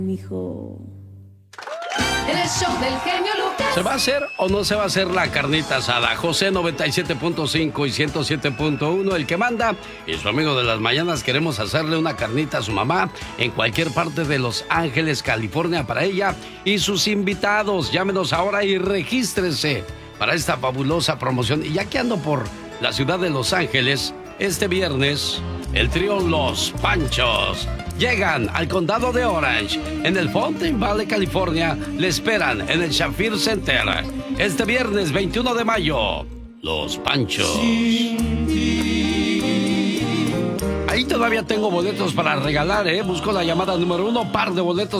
Mijo. En el show del genio Lucas. ¿Se va a hacer o no se va a hacer la carnita asada? José 97.5 y 107.1, el que manda, y su amigo de las mañanas, queremos hacerle una carnita a su mamá en cualquier parte de Los Ángeles, California, para ella y sus invitados. Llámenos ahora y regístrese para esta fabulosa promoción. Y ya que ando por la ciudad de Los Ángeles, este viernes, el trío Los Panchos llegan al condado de Orange, en el Fountain Valley, California. Le esperan en el Shafir Center este viernes 21 de mayo. Los Panchos. Ahí todavía tengo boletos para regalar, ¿eh? Busco la llamada número 1, par de boletos